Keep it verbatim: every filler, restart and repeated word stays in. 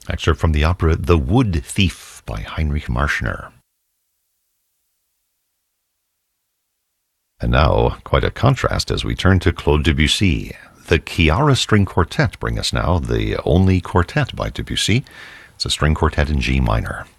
Excerpt from the opera The Wood Thief by Heinrich Marschner. And now, quite a contrast as we turn to Claude Debussy. The Chiara String Quartet bring us now the only quartet by Debussy. It's a string quartet in G minor.